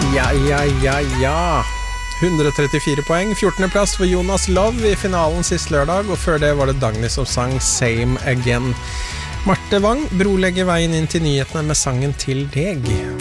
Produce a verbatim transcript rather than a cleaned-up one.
Ja, ja, ja, ja hundre trettifire poeng, fjortende plass for Jonas Love i finalen sist lørdag, og før det var det Dagny som sang Same Again. Marte Wang brolegger veien inn til nyhetene med sangen Til deg.